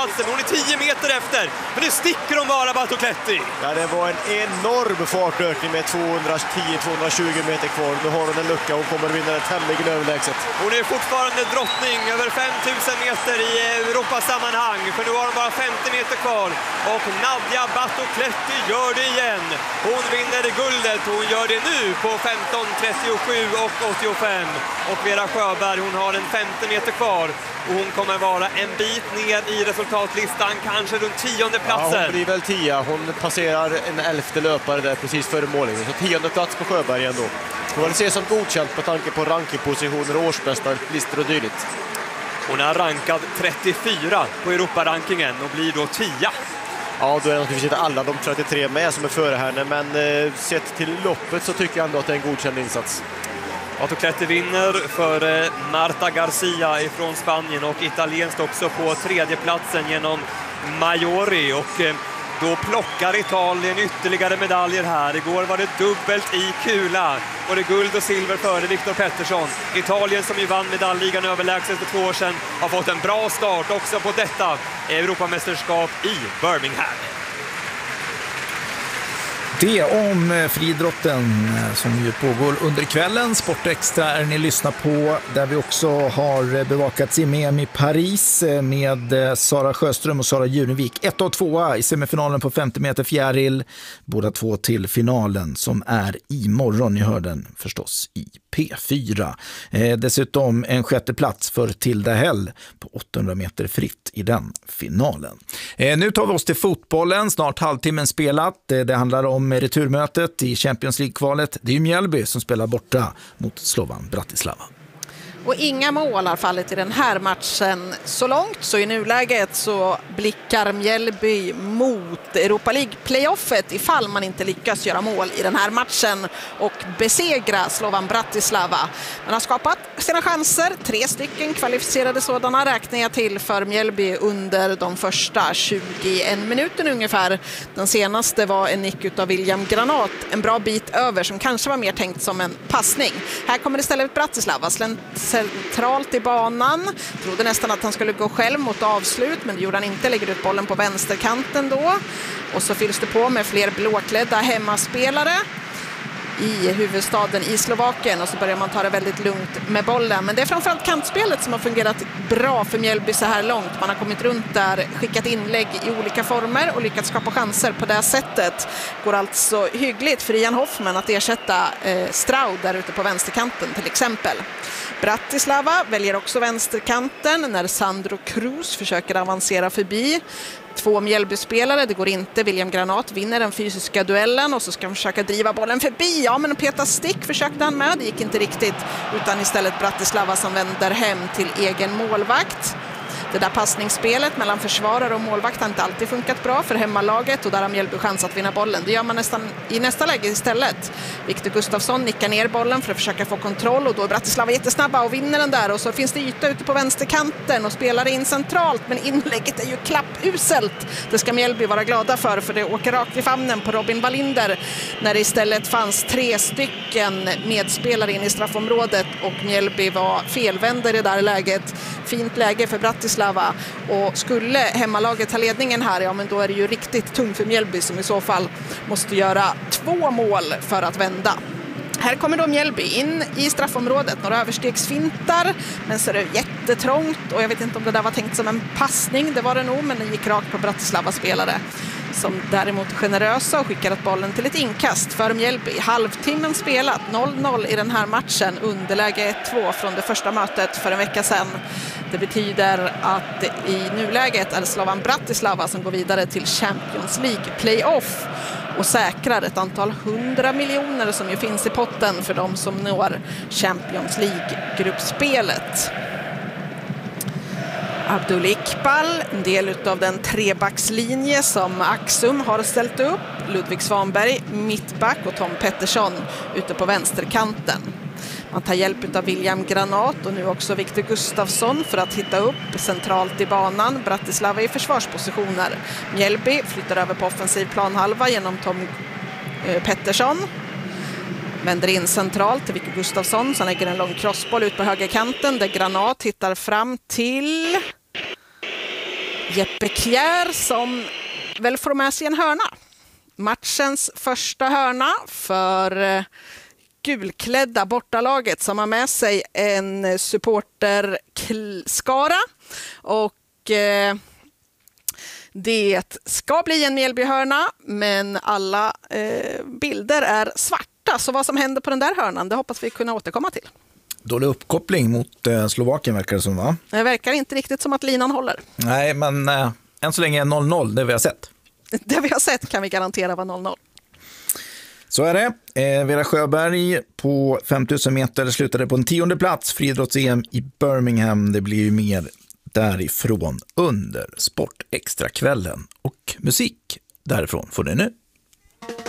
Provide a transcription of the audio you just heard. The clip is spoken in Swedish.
platsen. Hon är 10 meter efter, men nu sticker hon bara Batocletti. Ja, det var en enorm fartökning med 210-220 meter kvar. Nu har hon en lucka och kommer vinna det tämligen överlägset. Hon är fortfarande drottning över 5000 meter i Europasammanhang, för nu har hon bara 50 meter kvar. Och Nadia Batocletti gör det igen. Hon vinner guldet, hon gör det nu på 15:37 och 85. Och Vera Sjöberg, hon har en 50 meter kvar. Och hon kommer vara en bit ner i resultatlistan, kanske runt 10:e platsen. Ja, hon blir väl 10. Hon passerar en 11:e löpare där precis före målningen. Så 10:e plats på Sjöberg ändå. Hon vill se som godkänt på tanke på rankingpositioner, årsmästarlistor och dylikt. Hon är rankad 34 på Europarankingen och blir då 10. Ja, då är naturligtvis inte alla de 33 med som är före henne, men sett till loppet så tycker jag ändå att det är en godkänd insats. Batocletti vinner för Marta Garcia ifrån Spanien och italienskt också på 3:e platsen genom Majori, och då plockar Italien ytterligare medaljer här. Igår var det dubbelt i kula och det guld och silver före Viktor Pettersson. Italien, som ju vann medaljligan överlägset för 2 år sedan, har fått en bra start också på detta Europamästerskap i Birmingham. Det om friidrotten som ju pågår under kvällen. Sportextra är ni lyssnar på, där vi också har bevakat CMM i Paris med Sara Sjöström och Sara Junevik. 1 och 2 i semifinalen på 50 meter fjäril. Båda 2 till finalen som är imorgon. Ni hör den förstås i P4. Dessutom en 6:e plats för Tilda Hell på 800 meter fritt i den finalen. Nu tar vi oss till fotbollen. Snart halvtimmen spelat. Det handlar om returmötet i Champions League-kvalet. Det är ju Mjällby som spelar borta mot Slovan Bratislava. Och inga mål har fallit i den här matchen så långt, så i nuläget så blickar Mjällby mot Europa League-playoffet ifall man inte lyckas göra mål i den här matchen och besegra Slovan Bratislava. Man har skapat sina chanser, 3 stycken kvalificerade sådana räknar jag till för Mjällby under de första 21 minuterna ungefär. Den senaste var en nick av William Granat, en bra bit över som kanske var mer tänkt som en passning. Här kommer istället Bratislava centralt i banan. Trodde nästan att han skulle gå själv mot avslut, men det gjorde han inte. Lägger ut bollen på vänsterkanten då. Och så fylls det på med fler blåklädda hemmaspelare i huvudstaden i Slovakien, och så börjar man ta det väldigt lugnt med bollen. Men det är framförallt kantspelet som har fungerat bra för Mjällby så här långt. Man har kommit runt där, skickat inlägg i olika former och lyckats skapa chanser på det sättet. Går alltså hyggligt för Ian Hoffman att ersätta Straud där ute på vänsterkanten till exempel. Bratislava väljer också vänsterkanten när Sandro Cruz försöker avancera förbi 2 Mjällby-spelare. Det går inte. William Granat vinner den fysiska duellen och så ska han försöka driva bollen förbi. Ja, men Peter Stick försökte han med. Det gick inte riktigt, utan istället Bratislava som vänder hem till egen målvakt. Det där passningsspelet mellan försvarare och målvakt har inte alltid funkat bra för hemmalaget, och där har Mjällby chans att vinna bollen. Det gör man nästan i nästa läge istället. Viktor Gustafsson nickar ner bollen för att försöka få kontroll, och då är Bratislava jättesnabba och vinner den där, och så finns det yta ute på vänsterkanten och spelar in centralt, men inlägget är ju klappuselt. Det ska Mjällby vara glada för det åker rakt i famnen på Robin Wallinder när det istället fanns 3 stycken medspelare in i straffområdet och Mjällby var felvänder i det där läget. Fint läge för Bratislava, och skulle hemmalaget ta ledningen här, ja men då är det ju riktigt tungt för Mjällby som i så fall måste göra 2 mål för att vända. Här kommer då Mjällby in i straffområdet, några överstegsfintar, men så är det jättetrångt, och jag vet inte om det där var tänkt som en passning, det var det nog, men den gick rakt på Bratislava spelare som däremot är generösa och skickar bollen till ett inkast för Mjällby. Halvtimmen spelat, 0-0 i den här matchen, underläge 1-2 från det första mötet för en vecka sedan. Det betyder att i nuläget är det Slovan Bratislava som går vidare till Champions League playoff och säkrar ett antal 100 miljoner som ju finns i potten för de som når Champions League-gruppspelet. Abdul Iqbal, en del av den trebackslinje som Axum har ställt upp. Ludvig Svanberg, mittback, och Tom Pettersson ute på vänsterkanten. Man tar hjälp av William Granat och nu också Viktor Gustafsson för att hitta upp centralt i banan. Bratislava i försvarspositioner. Mjällby flyttar över på offensiv planhalva genom Tom Pettersson. Vänder in centralt till Viktor Gustafsson, så lägger en lång crossboll ut på högerkanten där Granat hittar fram till Jeppe Kjär som väl får med sig en hörna. Matchens första hörna för gulklädda bortalaget som har med sig en supporterskara. Och det ska bli en Mjällbyhörna, men alla bilder är svarta. Så vad som händer på den där hörnan, det hoppas vi kunna återkomma till. Dålig uppkoppling mot Slovakien verkar det som, va? Det verkar inte riktigt som att linan håller. Nej, men än så länge är 0-0, det vi har sett. Det vi har sett kan vi garantera var 0-0. Så är det. Vera Sjöberg på 5000 meter slutade på en 10:e plats. Friidrotts-EM i Birmingham. Det blir ju mer därifrån under Sportextra-kvällen. Och musik därifrån får ni nu.